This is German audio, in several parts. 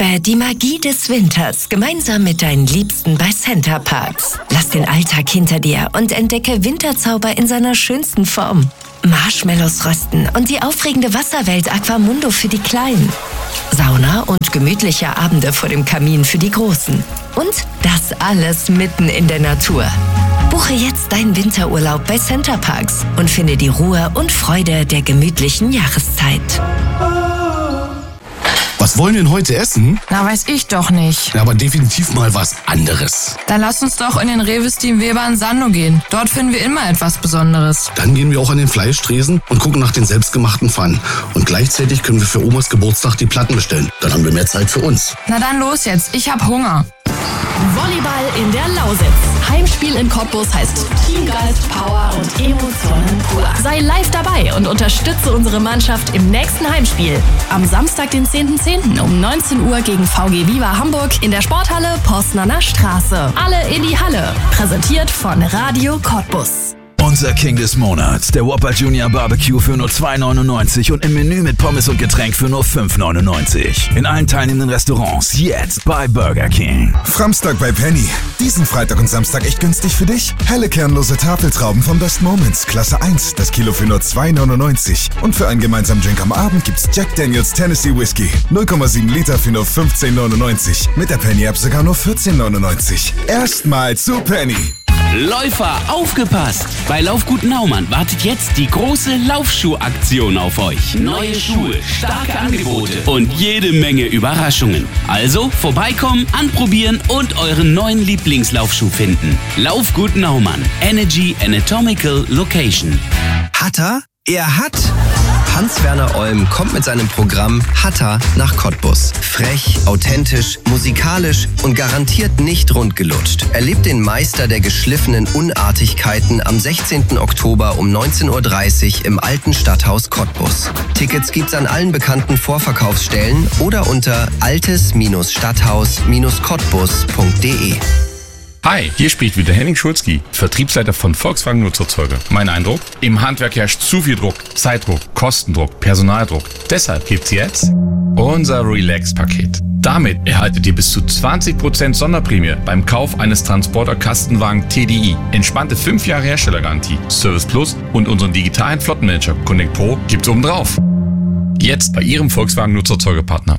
Erlebe die Magie des Winters gemeinsam mit deinen Liebsten bei Center Parcs. Lass den Alltag hinter dir und entdecke Winterzauber in seiner schönsten Form. Marshmallows rösten und die aufregende Wasserwelt Aquamundo für die Kleinen. Sauna und gemütliche Abende vor dem Kamin für die Großen. Und das alles mitten in der Natur. Buche jetzt deinen Winterurlaub bei Center Parcs und finde die Ruhe und Freude der gemütlichen Jahreszeit. Was wollen wir denn heute essen? Na, weiß ich doch nicht. Ja, aber definitiv mal was anderes. Dann lass uns doch in den Rewe Team Weber in Sando gehen. Dort finden wir immer etwas Besonderes. Dann gehen wir auch an den Fleischtresen und gucken nach den selbstgemachten Pfannen. Und gleichzeitig können wir für Omas Geburtstag die Platten bestellen. Dann haben wir mehr Zeit für uns. Na dann los jetzt, ich hab Hunger. Volleyball in der Lausitz. Heimspiel in Cottbus heißt Teamgeist, Power und Emotionen pur. Sei live dabei und unterstütze unsere Mannschaft im nächsten Heimspiel. Am Samstag, den 10.10. um 19 Uhr gegen VG Viva Hamburg in der Sporthalle Postnerner Straße. Alle in die Halle. Präsentiert von Radio Cottbus. Unser King des Monats, der Whopper Junior Barbecue für nur $2,99 und im Menü mit Pommes und Getränk für nur $5,99. In allen teilnehmenden Restaurants jetzt bei Burger King. Samstag bei Penny. Diesen Freitag und Samstag echt günstig für dich? Helle kernlose Tafeltrauben von Best Moments, Klasse 1, das Kilo für nur $2,99. Und für einen gemeinsamen Drink am Abend gibt's Jack Daniels Tennessee Whiskey, 0,7 Liter für nur $15,99. Mit der Penny-App sogar nur $14,99. Erstmal zu Penny. Läufer, aufgepasst! Bei Laufgut Naumann wartet jetzt die große Laufschuhaktion auf euch. Neue Schuhe, starke Angebote und jede Menge Überraschungen. Also vorbeikommen, anprobieren und euren neuen Lieblingslaufschuh finden. Laufgut Naumann. Energy Anatomical Location. Hat er? Er hat... Hans-Werner Olm kommt mit seinem Programm Hatter nach Cottbus. Frech, authentisch, musikalisch und garantiert nicht rundgelutscht. Erlebt den Meister der geschliffenen Unartigkeiten am 16. Oktober um 19.30 Uhr im alten Stadthaus Cottbus. Tickets gibt's an allen bekannten Vorverkaufsstellen oder unter altes-stadthaus-cottbus.de. Hi, hier spricht wieder Henning Schulzki, Vertriebsleiter von Volkswagen Nutzerzeuger. Mein Eindruck? Im Handwerk herrscht zu viel Druck, Zeitdruck, Kostendruck, Personaldruck. Deshalb gibt's jetzt unser Relax-Paket. Damit erhaltet ihr bis zu 20% Sonderprämie beim Kauf eines Transporter-Kastenwagen TDI. Entspannte 5 Jahre Herstellergarantie, Service Plus und unseren digitalen Flottenmanager Connect Pro gibt's obendrauf. Jetzt bei Ihrem Volkswagen Nutzerzeugerpartner.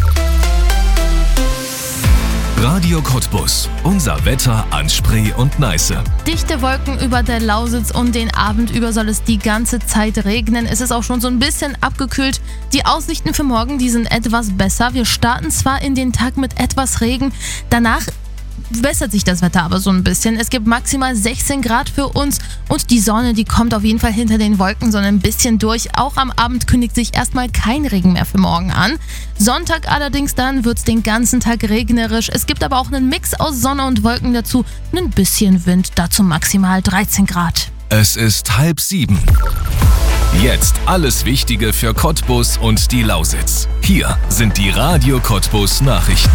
Radio Cottbus. Unser Wetter an Spree und Neiße. Dichte Wolken über der Lausitz und den Abend über soll es die ganze Zeit regnen. Es ist auch schon so ein bisschen abgekühlt. Die Aussichten für morgen, die sind etwas besser. Wir starten zwar in den Tag mit etwas Regen, danach bessert sich das Wetter aber so ein bisschen. Es gibt maximal 16 Grad für uns und die Sonne, die kommt auf jeden Fall hinter den Wolken so ein bisschen durch. Auch am Abend kündigt sich erstmal kein Regen mehr für morgen an. Sonntag allerdings dann wird es den ganzen Tag regnerisch. Es gibt aber auch einen Mix aus Sonne und Wolken dazu. Ein bisschen Wind, dazu maximal 13 Grad. Es ist 6:30. Jetzt alles Wichtige für Cottbus und die Lausitz. Hier sind die Radio Cottbus Nachrichten.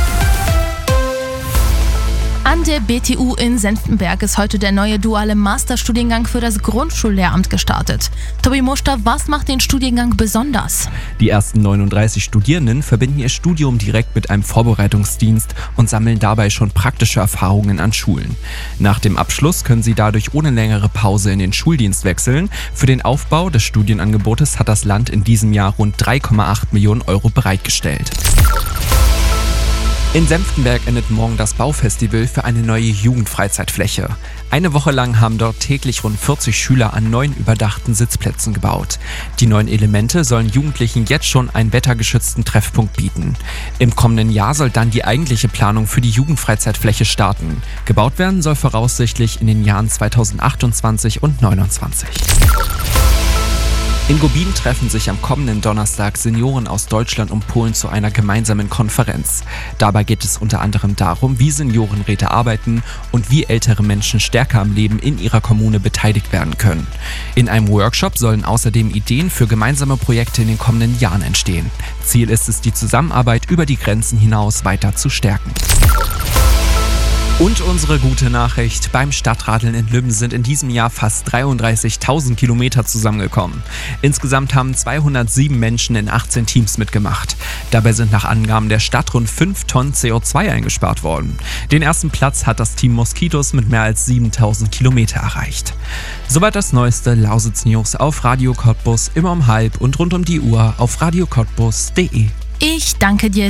An der BTU in Senftenberg ist heute der neue duale Masterstudiengang für das Grundschullehramt gestartet. Tobi Muster, was macht den Studiengang besonders? Die ersten 39 Studierenden verbinden ihr Studium direkt mit einem Vorbereitungsdienst und sammeln dabei schon praktische Erfahrungen an Schulen. Nach dem Abschluss können sie dadurch ohne längere Pause in den Schuldienst wechseln. Für den Aufbau des Studienangebotes hat das Land in diesem Jahr rund 3,8 Millionen Euro bereitgestellt. In Senftenberg endet morgen das Baufestival für eine neue Jugendfreizeitfläche. Eine Woche lang haben dort täglich rund 40 Schüler an 9 überdachten Sitzplätzen gebaut. Die neuen Elemente sollen Jugendlichen jetzt schon einen wettergeschützten Treffpunkt bieten. Im kommenden Jahr soll dann die eigentliche Planung für die Jugendfreizeitfläche starten. Gebaut werden soll voraussichtlich in den Jahren 2028 und 2029. In Gubin treffen sich am kommenden Donnerstag Senioren aus Deutschland und Polen zu einer gemeinsamen Konferenz. Dabei geht es unter anderem darum, wie Seniorenräte arbeiten und wie ältere Menschen stärker am Leben in ihrer Kommune beteiligt werden können. In einem Workshop sollen außerdem Ideen für gemeinsame Projekte in den kommenden Jahren entstehen. Ziel ist es, die Zusammenarbeit über die Grenzen hinaus weiter zu stärken. Und unsere gute Nachricht: Beim Stadtradeln in Lübben sind in diesem Jahr fast 33.000 Kilometer zusammengekommen. Insgesamt haben 207 Menschen in 18 Teams mitgemacht. Dabei sind nach Angaben der Stadt rund 5 Tonnen CO2 eingespart worden. Den ersten Platz hat das Team Moskitos mit mehr als 7.000 Kilometer erreicht. Soweit das neueste Lausitz-News auf Radio Cottbus, immer um 12:30 und rund um die Uhr auf radiocottbus.de. Ich danke dir,